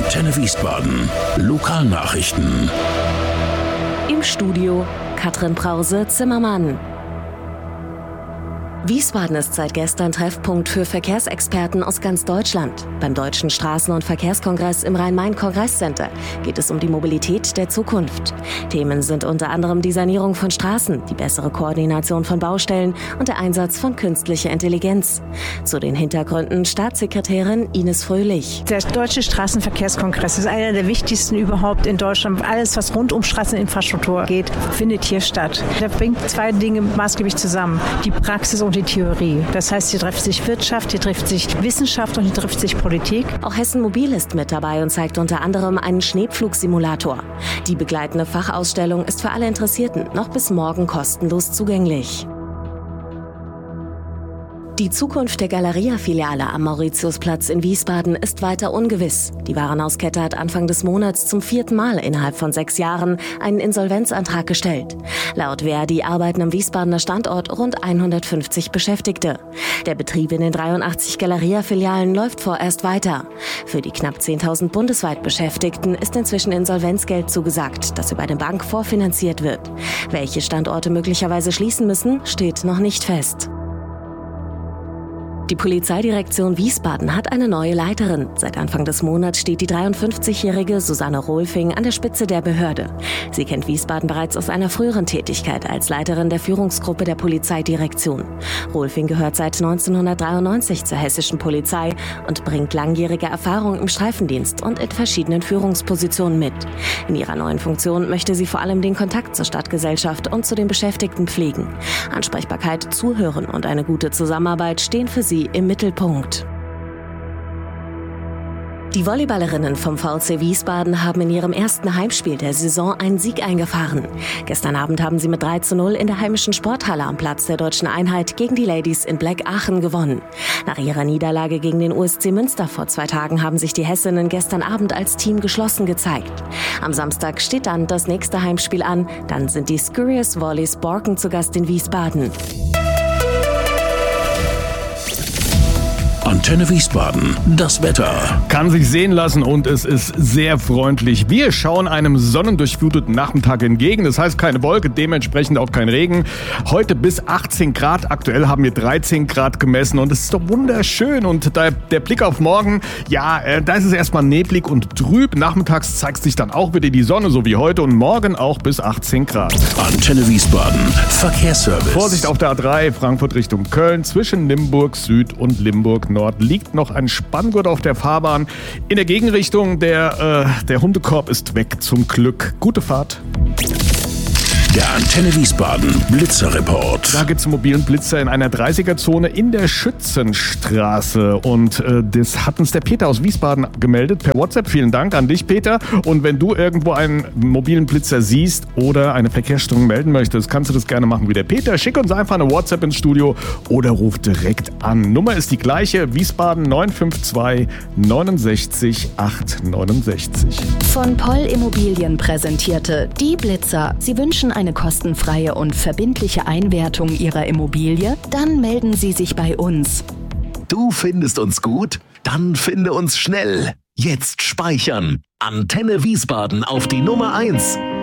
Antenne Wiesbaden. Lokalnachrichten. Im Studio Katrin Brause-Zimmermann. Wiesbaden ist seit gestern Treffpunkt für Verkehrsexperten aus ganz Deutschland. Beim Deutschen Straßen- und Verkehrskongress im Rhein-Main-Kongresscenter geht es um die Mobilität der Zukunft. Themen sind unter anderem die Sanierung von Straßen, die bessere Koordination von Baustellen und der Einsatz von künstlicher Intelligenz. Zu den Hintergründen Staatssekretärin Ines Fröhlich. Der Deutsche Straßenverkehrskongress ist einer der wichtigsten überhaupt in Deutschland. Alles, was rund um Straßeninfrastruktur geht, findet hier statt. Der bringt zwei Dinge maßgeblich zusammen: die Praxis und die Theorie. Das heißt, hier trifft sich Wirtschaft, hier trifft sich Wissenschaft und hier trifft sich Politik. Auch Hessen Mobil ist mit dabei und zeigt unter anderem einen Schneepflugsimulator. Die begleitende Fachausstellung ist für alle Interessierten noch bis morgen kostenlos zugänglich. Die Zukunft der Galeria-Filiale am Mauritiusplatz in Wiesbaden ist weiter ungewiss. Die Warenhauskette hat Anfang des Monats zum 4. Mal innerhalb von 6 Jahren einen Insolvenzantrag gestellt. Laut Verdi arbeiten am Wiesbadener Standort rund 150 Beschäftigte. Der Betrieb in den 83 Galeria-Filialen läuft vorerst weiter. Für die knapp 10.000 bundesweit Beschäftigten ist inzwischen Insolvenzgeld zugesagt, das über eine Bank vorfinanziert wird. Welche Standorte möglicherweise schließen müssen, steht noch nicht fest. Die Polizeidirektion Wiesbaden hat eine neue Leiterin. Seit Anfang des Monats steht die 53-jährige Susanne Rohlfing an der Spitze der Behörde. Sie kennt Wiesbaden bereits aus einer früheren Tätigkeit als Leiterin der Führungsgruppe der Polizeidirektion. Rohlfing gehört seit 1993 zur hessischen Polizei und bringt langjährige Erfahrung im Streifendienst und in verschiedenen Führungspositionen mit. In ihrer neuen Funktion möchte sie vor allem den Kontakt zur Stadtgesellschaft und zu den Beschäftigten pflegen. Ansprechbarkeit, Zuhören und eine gute Zusammenarbeit stehen für sie im Mittelpunkt. Die Volleyballerinnen vom VfC Wiesbaden haben in ihrem ersten Heimspiel der Saison einen Sieg eingefahren. Gestern Abend haben sie mit 3:0 in der heimischen Sporthalle am Platz der Deutschen Einheit gegen die Ladies in Black Aachen gewonnen. Nach ihrer Niederlage gegen den USC Münster vor 2 Tagen haben sich die Hessinnen gestern Abend als Team geschlossen gezeigt. Am Samstag steht dann das nächste Heimspiel an. Dann sind die Scurious Volleys Borken zu Gast in Wiesbaden. Antenne Wiesbaden, das Wetter. Kann sich sehen lassen und es ist sehr freundlich. Wir schauen einem sonnendurchfluteten Nachmittag entgegen. Das heißt keine Wolke, dementsprechend auch kein Regen. Heute bis 18 Grad. Aktuell haben wir 13 Grad gemessen und es ist doch wunderschön. Und der Blick auf morgen, ja, da ist es erstmal neblig und trüb. Nachmittags zeigt sich dann auch wieder die Sonne, so wie heute, und morgen auch bis 18 Grad. Antenne Wiesbaden, Verkehrsservice. Vorsicht auf der A3, Frankfurt Richtung Köln. Zwischen Limburg Süd und Limburg Nord liegt noch ein Spanngurt auf der Fahrbahn. In der Gegenrichtung, der Hundekorb ist weg, zum Glück. Gute Fahrt. Der Antenne Wiesbaden Blitzerreport. Da gibt es einen mobilen Blitzer in einer 30er-Zone in der Schützenstraße. Und das hat uns der Peter aus Wiesbaden gemeldet per WhatsApp. Vielen Dank an dich, Peter. Und wenn du irgendwo einen mobilen Blitzer siehst oder eine Verkehrsstörung melden möchtest, kannst du das gerne machen wie der Peter. Schick uns einfach eine WhatsApp ins Studio oder ruf direkt an. Nummer ist die gleiche: Wiesbaden 952 69 869. Von Poll Immobilien präsentierte die Blitzer. Sie wünschen eine kostenfreie und verbindliche Einwertung Ihrer Immobilie? Dann melden Sie sich bei uns. Du findest uns gut? Dann finde uns schnell. Jetzt speichern. Antenne Wiesbaden auf die Nummer 1.